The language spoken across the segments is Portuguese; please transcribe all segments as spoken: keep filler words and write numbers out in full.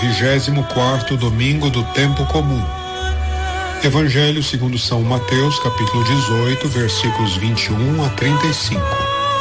Vigésimo quarto domingo do tempo comum. Evangelho segundo São Mateus, capítulo dezoito, versículos vinte e um a trinta e cinco.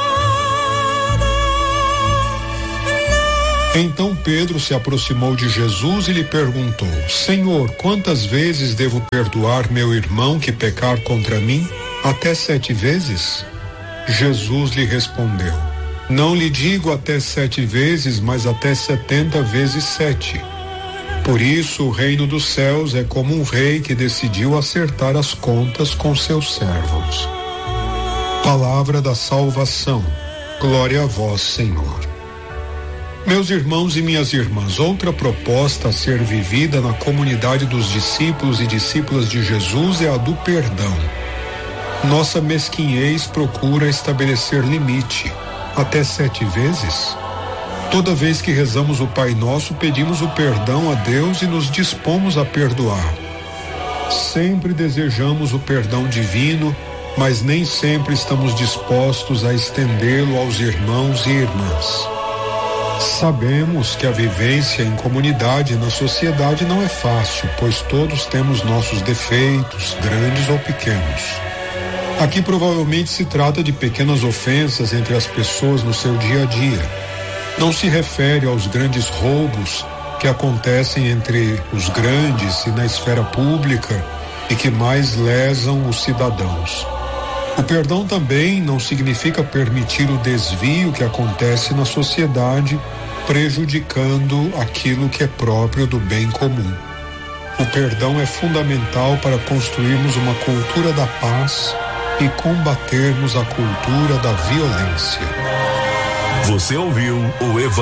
Então Pedro se aproximou de Jesus e lhe perguntou: Senhor, quantas vezes devo perdoar meu irmão que pecar contra mim? Até sete vezes? Jesus lhe respondeu: Não lhe digo até sete vezes, mas até setenta vezes sete. Por isso, o reino dos céus é como um rei que decidiu acertar as contas com seus servos. Palavra da salvação. Glória a vós, Senhor. Meus irmãos e minhas irmãs, outra proposta a ser vivida na comunidade dos discípulos e discípulas de Jesus é a do perdão. Nossa mesquinhez procura estabelecer limite. Até sete vezes? Toda vez que rezamos o Pai Nosso, pedimos o perdão a Deus e nos dispomos a perdoar. Sempre desejamos o perdão divino, mas nem sempre estamos dispostos a estendê-lo aos irmãos e irmãs. Sabemos que a vivência em comunidade na sociedade não é fácil, pois todos temos nossos defeitos, grandes ou pequenos. Aqui provavelmente se trata de pequenas ofensas entre as pessoas no seu dia a dia. Não se refere aos grandes roubos que acontecem entre os grandes e na esfera pública e que mais lesam os cidadãos. O perdão também não significa permitir o desvio que acontece na sociedade, prejudicando aquilo que é próprio do bem comum. O perdão é fundamental para construirmos uma cultura da paz e combatermos a cultura da violência. Você ouviu o Evangelho.